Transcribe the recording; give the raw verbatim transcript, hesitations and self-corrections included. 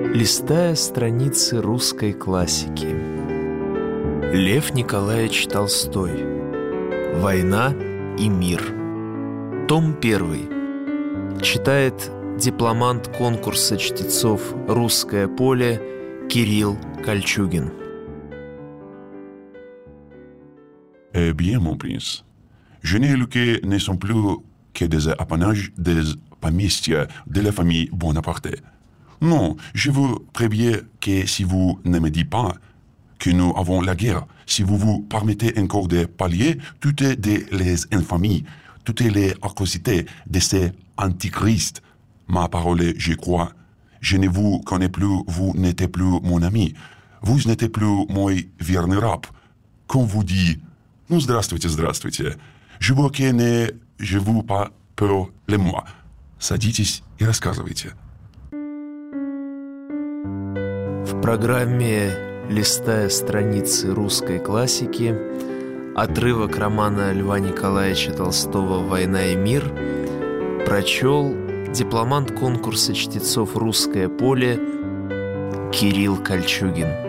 Листая страницы русской классики. Лев Николаевич Толстой. «Война и мир». Том первый. Читает дипломант конкурса чтецов «Русское поле» Кирилл Кольчугин. Eh bien, mon prince, je n'ai lu que ne sont plus que des apanages des поместья de la famille Bonaparte. Non, je vous préviens que si vous ne me dites pas que nous avons la guerre, si vous vous permettez encore de pallier toutes les infamies, toutes les atrocités de ces antichrists, ma parole, je crois, je ne vous connais plus, vous n'êtes plus mon ami, vous n'êtes plus mon vénérable. Qu'on vous dit, ну, здравствуйте, здравствуйте, je vois que ne je vous pas peur les mois. Садитесь и рассказывайте. В программе «Листая страницы русской классики» отрывок романа Льва Николаевича Толстого «Война и мир» прочел дипломант конкурса чтецов «Русское поле» Кирилл Кольчугин.